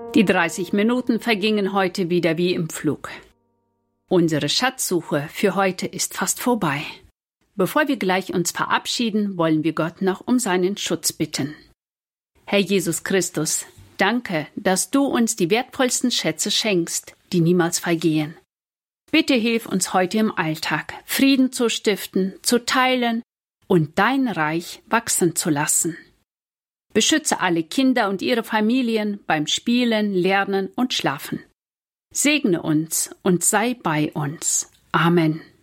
Die 30 Minuten vergingen heute wieder wie im Flug. Unsere Schatzsuche für heute ist fast vorbei. Bevor wir gleich uns verabschieden, wollen wir Gott noch um seinen Schutz bitten. Herr Jesus Christus, danke, dass du uns die wertvollsten Schätze schenkst, die niemals vergehen. Bitte hilf uns heute im Alltag, Frieden zu stiften, zu teilen und dein Reich wachsen zu lassen. Beschütze alle Kinder und ihre Familien beim Spielen, Lernen und Schlafen. Segne uns und sei bei uns. Amen.